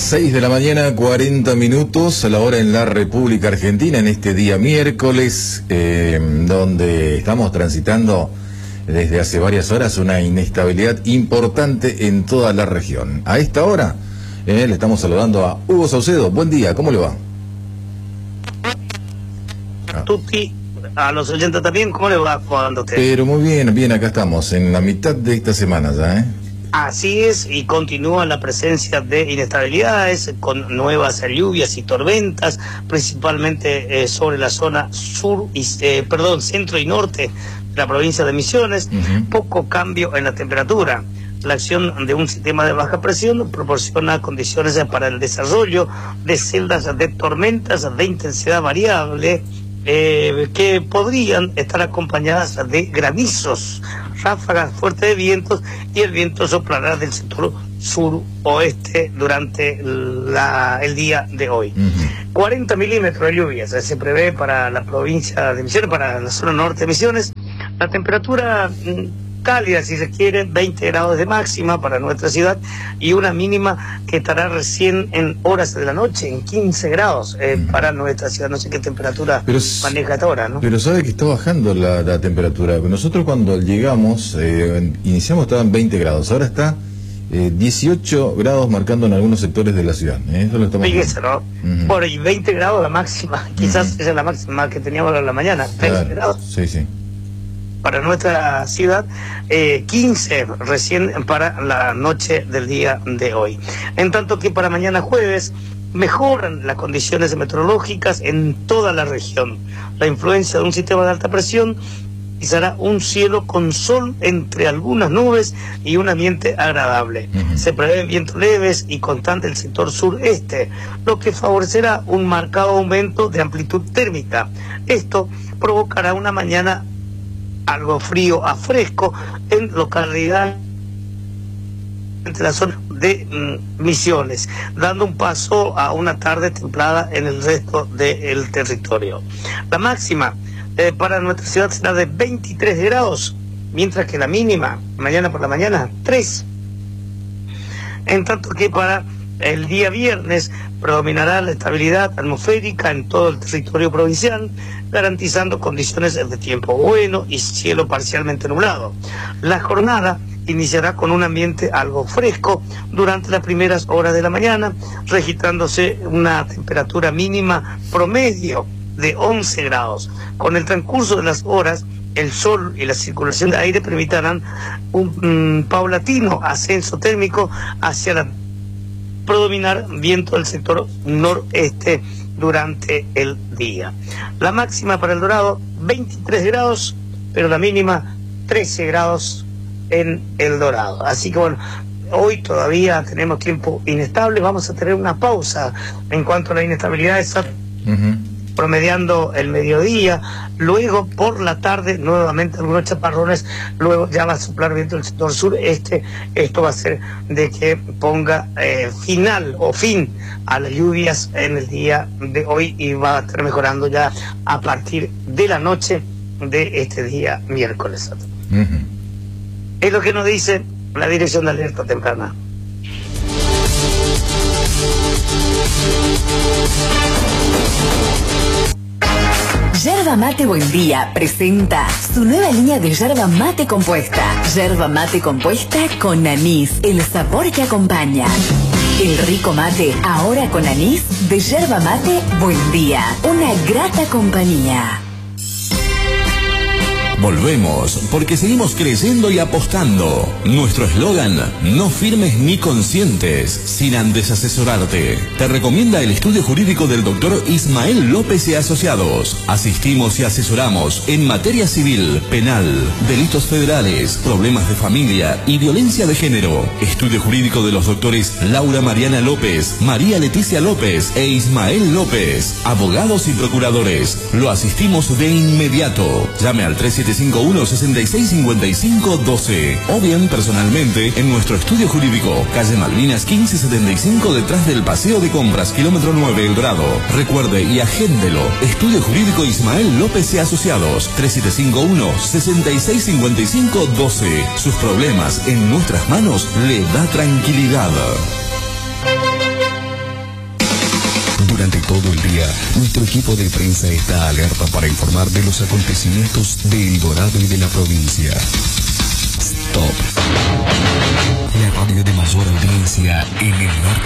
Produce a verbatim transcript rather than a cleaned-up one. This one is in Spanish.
seis de la mañana, cuarenta minutos, a la hora en la República Argentina, en este día miércoles, eh, donde estamos transitando desde hace varias horas una inestabilidad importante en toda la región. A esta hora, eh, le estamos saludando a Hugo Saucedo. Buen día, ¿cómo le va? A tutti, a los oyentes también, ¿cómo le va jugando usted? Pero muy bien, bien, acá estamos, en la mitad de esta semana ya, ¿eh? Así es, y continúa la presencia de inestabilidades con nuevas lluvias y tormentas, principalmente eh, sobre la zona sur, y, eh, perdón, centro y norte de la provincia de Misiones. Uh-huh. Poco cambio en la temperatura. La acción de un sistema de baja presión proporciona condiciones para el desarrollo de celdas de tormentas de intensidad variable, Eh, que podrían estar acompañadas de granizos, ráfagas fuertes de vientos, y el viento soplará del sector suroeste durante la, el día de hoy. Uh-huh. cuarenta milímetros de lluvias se prevé para la provincia de Misiones, para la zona norte de Misiones. La temperatura cálida, si se quiere, veinte grados de máxima para nuestra ciudad, y una mínima que estará recién en horas de la noche, en quince grados eh, mm. para nuestra ciudad. No sé qué temperatura pero, maneja esta hora, ¿no? Pero sabe que está bajando la, la temperatura. Nosotros cuando llegamos, eh, iniciamos, estaba en veinte grados, ahora está eh, dieciocho grados marcando en algunos sectores de la ciudad. ¿eh? Eso lo estamos Fíjese, ¿no? Uh-huh. Bueno, y veinte grados la máxima, quizás uh-huh. esa es la máxima que teníamos en la mañana, veinte claro. grados. Sí, sí. Para nuestra ciudad, eh, quince recién para la noche del día de hoy. En tanto que para mañana jueves mejoran las condiciones meteorológicas en toda la región. La influencia de un sistema de alta presión será un cielo con sol entre algunas nubes y un ambiente agradable. Uh-huh. Se prevén vientos leves y constantes del sector sureste, lo que favorecerá un marcado aumento de amplitud térmica. Esto provocará una mañana algo frío a fresco en localidad entre la zona de mm, Misiones, dando un paso a una tarde templada en el resto del territorio. La máxima eh, para nuestra ciudad será de veintitrés grados, mientras que la mínima mañana por la mañana tres. En tanto que para el día viernes predominará la estabilidad atmosférica en todo el territorio provincial, garantizando condiciones de tiempo bueno y cielo parcialmente nublado. La jornada iniciará con un ambiente algo fresco durante las primeras horas de la mañana, registrándose una temperatura mínima promedio de once grados. Con el transcurso de las horas, el sol y la circulación de aire permitirán un um, paulatino ascenso térmico hacia la predominar viento del sector noreste durante el día. La máxima para El Dorado, veintitrés grados, pero la mínima, trece grados en El Dorado. Así que bueno, hoy todavía tenemos tiempo inestable. Vamos a tener una pausa en cuanto a la inestabilidad, está uh-huh. promediando el mediodía. Luego por la tarde nuevamente algunos chaparrones, luego ya va a soplar viento del sector sureste. Esto va a hacer de que ponga eh, final o fin a las lluvias en el día de hoy, y va a estar mejorando ya a partir de la noche de este día miércoles. Uh-huh. Es lo que nos dice la Dirección de Alerta Temprana. Yerba Mate Buen Día presenta su nueva línea de yerba mate compuesta. Yerba mate compuesta con anís, el sabor que acompaña. El rico mate, ahora con anís, de Yerba Mate Buen Día. Una grata compañía. Volvemos, porque seguimos creyendo y apostando. Nuestro eslogan, no firmes ni consientes sin antes asesorarte. Te recomienda el estudio jurídico del doctor Ismael López y Asociados. Asistimos y asesoramos en materia civil, penal, delitos federales, problemas de familia y violencia de género. Estudio jurídico de los doctores Laura Mariana López, María Leticia López e Ismael López. Abogados y procuradores. Lo asistimos de inmediato. Llame al tres siete cinco uno, seis seis cinco cinco uno dos o bien personalmente en nuestro estudio jurídico, calle Malvinas quince setenta y cinco, detrás del Paseo de Compras, kilómetro nueve, El Dorado. Recuerde y agéndelo. Estudio Jurídico Ismael López y Asociados, tres siete cinco uno, seis seis cinco cinco uno dos. Sus problemas en nuestras manos le da tranquilidad. Durante todo el día, nuestro equipo de prensa está alerta para informar de los acontecimientos de El Dorado y de la provincia. Stop. La radio de mayor audiencia en el norte